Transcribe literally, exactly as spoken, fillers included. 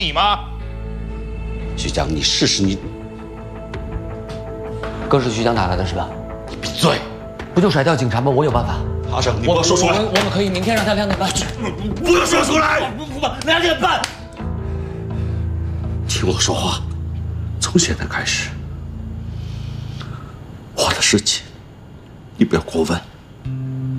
你吗？ 徐江，你试试你。 更是徐江打来的是吧？ 你闭嘴！ 不就甩掉警察吗？我有办法。 阿胜，你不要说出来。 我们我们可以明天让他两点半。 不要说出来！ 不不不，两点半。 听我说话，从现在开始，我的事情你不要过问。